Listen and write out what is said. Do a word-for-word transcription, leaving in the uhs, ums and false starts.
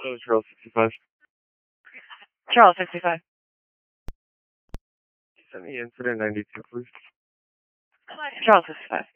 Hello, Charles sixty-five. Charles sixty-five. Send me incident ninety-two, please. Charles sixty-five.